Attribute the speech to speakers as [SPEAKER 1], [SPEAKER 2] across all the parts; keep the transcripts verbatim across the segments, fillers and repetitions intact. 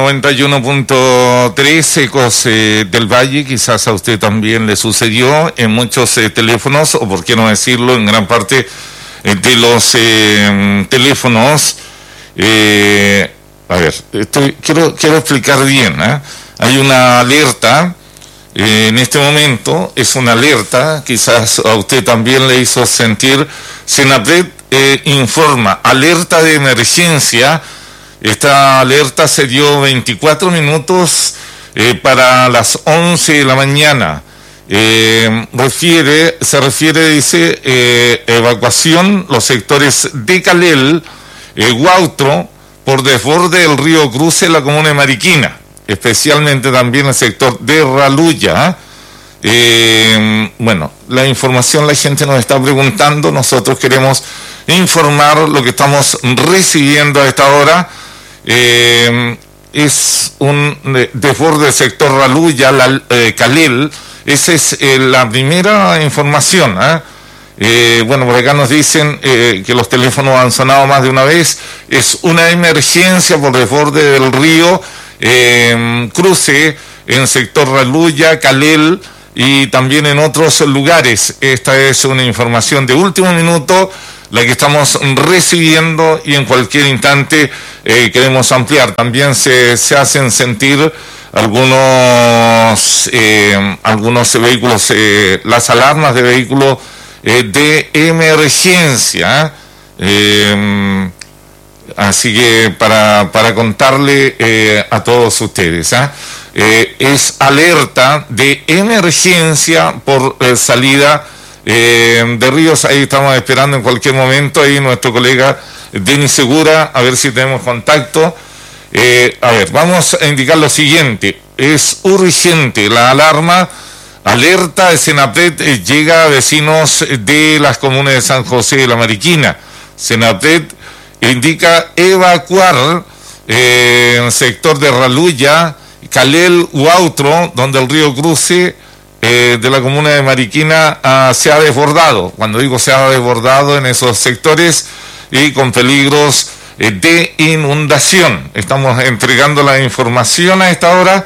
[SPEAKER 1] noventa y uno punto tres, Ecos eh, del Valle. Quizás a usted también le sucedió en muchos eh, teléfonos, o por qué no decirlo, en gran parte eh, de los eh, teléfonos. Eh, a ver, estoy, quiero, quiero explicar bien, ¿eh? Hay una alerta eh, en este momento, es una alerta, quizás a usted también le hizo sentir. Senapred eh, informa, alerta de emergencia. Esta alerta se dio veinticuatro minutos eh, para las once de la mañana. Eh, refiere, se refiere, dice, eh, evacuación, los sectores de Calel, eh, Huautro, por desborde del río Cruce, la comuna de Mariquina, especialmente también el sector de Raluya. Eh, bueno, la información la gente nos está preguntando, nosotros queremos informar lo que estamos recibiendo a esta hora. Eh, es un eh, desborde del sector Raluya, la, eh, Calel. Esa es eh, la primera información, ¿eh? Eh, bueno, por acá nos dicen eh, que los teléfonos han sonado más de una vez. Es una emergencia por desborde del río eh, Cruce en sector Raluya, Calel y también en otros lugares. Esta es una información de último minuto, la que estamos recibiendo, y en cualquier instante eh, queremos ampliar. También se, se hacen sentir algunos eh, algunos vehículos, eh, las alarmas de vehículos eh, de emergencia. Eh, así que para, para contarle eh, a todos ustedes, ¿eh? Eh, es alerta de emergencia por eh, salida Eh, de ríos. Ahí estamos esperando en cualquier momento, ahí nuestro colega Denis Segura, a ver si tenemos contacto. Eh, a ver, vamos a indicar lo siguiente: es urgente la alarma, alerta de Senapred, eh, llega a vecinos de las comunas de San José de la Mariquina. Senapred indica evacuar eh, el sector de Raluya, Calel, Huautro, donde el río Cruce Eh, de la comuna de Mariquina uh, se ha desbordado. Cuando digo se ha desbordado, en esos sectores y con peligros eh, de inundación. Estamos entregando la información a esta hora.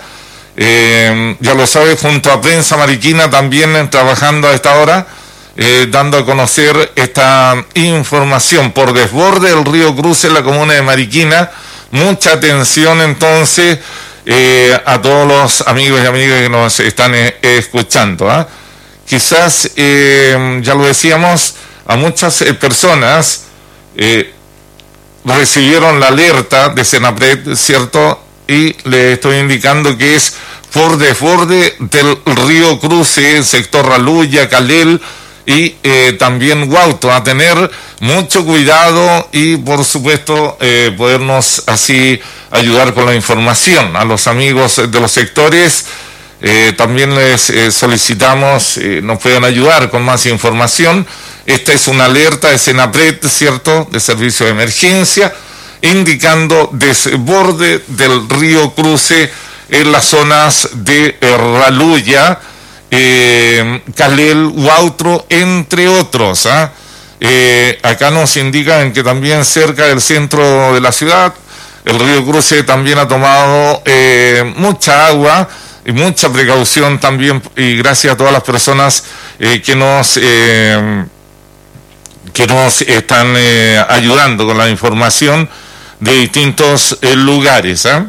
[SPEAKER 1] Eh, ya lo sabe, junto a Prensa Mariquina también eh, trabajando a esta hora, eh, dando a conocer esta información por desborde del río Cruce en la comuna de Mariquina. Mucha atención entonces Eh, a todos los amigos y amigas que nos están eh, escuchando, ¿eh? Quizás, eh, ya lo decíamos, a muchas eh, personas eh, recibieron la alerta de Senapred, ¿cierto? Y le estoy indicando que es por desborde del río Cruce, sector Raluya, Calel y eh, también Huautro. A tener mucho cuidado y, por supuesto, eh, podernos así ayudar con la información a los amigos de los sectores. Eh, también les eh, solicitamos eh, nos puedan ayudar con más información. Esta es una alerta de Senapred, ¿cierto?, de servicio de emergencia, indicando desborde del río Cruce en las zonas de eh, Raluya, eh, Calel, Huautro, entre otros, ¿eh? Eh, acá nos indican que también cerca del centro de la ciudad el río Cruce también ha tomado eh, mucha agua y mucha precaución también, y gracias a todas las personas eh, que nos eh, que nos están eh, ayudando con la información de distintos eh, lugares, ¿eh?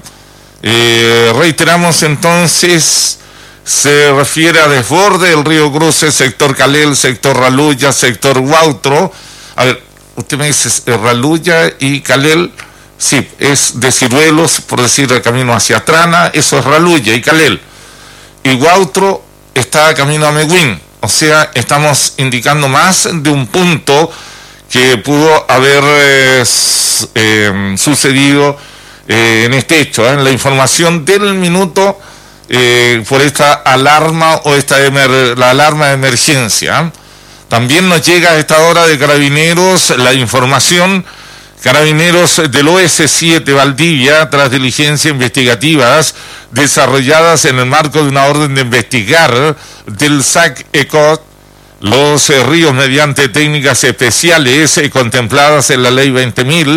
[SPEAKER 1] Eh, reiteramos entonces, se refiere a desborde del río Cruce, sector Calel, sector Raluya, sector Huautro. A ver, usted me dice eh, Raluya y Calel. Sí, es de Ciruelos, por decir, el camino hacia Trana, eso es Raluya y Calel. Y Huautro está camino a Meguín, o sea, estamos indicando más de un punto que pudo haber eh, eh, sucedido eh, en este hecho, ¿eh? La información del minuto eh, por esta alarma o esta emer, la alarma de emergencia, ¿eh? También nos llega a esta hora de Carabineros la información. Carabineros del O S siete Valdivia, tras diligencias investigativas desarrolladas en el marco de una orden de investigar del S A C E C O T, los eh, ríos mediante técnicas especiales eh, contempladas en la ley veinte mil,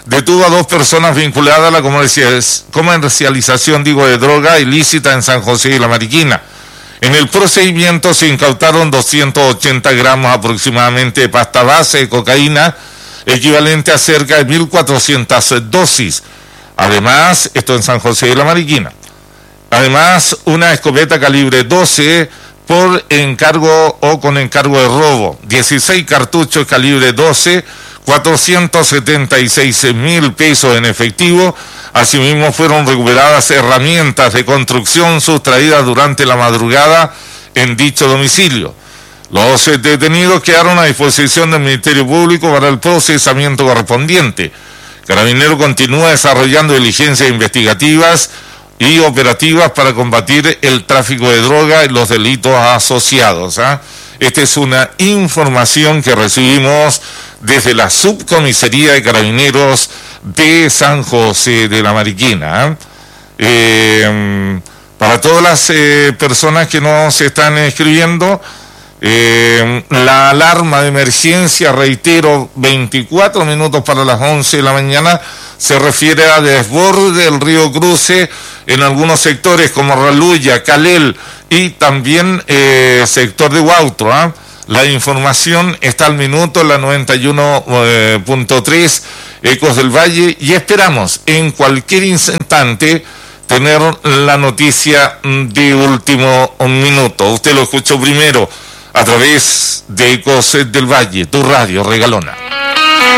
[SPEAKER 1] detuvo a dos personas vinculadas a la comercialización, digo, de droga ilícita en San José de la Mariquina. En el procedimiento se incautaron doscientos ochenta gramos aproximadamente de pasta base de cocaína, equivalente a cerca de mil cuatrocientas dosis. Además, esto en San José de la Mariquina. Además, una escopeta calibre doce por encargo o con encargo de robo, dieciséis cartuchos calibre doce, cuatrocientos setenta y seis mil pesos en efectivo. Asimismo fueron recuperadas herramientas de construcción sustraídas durante la madrugada en dicho domicilio. Los detenidos quedaron a disposición del Ministerio Público para el procesamiento correspondiente. Carabinero continúa desarrollando diligencias investigativas y operativas para combatir el tráfico de droga y los delitos asociados. ¿eh? Esta es una información que recibimos desde la Subcomisaría de Carabineros de San José de la Mariquina. ¿eh? Eh, para todas las eh, personas que nos están escribiendo, eh, la alarma de emergencia, reitero, veinticuatro minutos para las once de la mañana, se refiere a desborde del río Cruce en algunos sectores como Raluya, Calel y también eh, sector de Huautro. ¿eh? La información está al minuto en la noventa y uno punto tres Ecos del Valle, y esperamos en cualquier instante tener la noticia de último minuto. Usted lo escuchó primero a través de Ecos del Valle, tu radio regalona.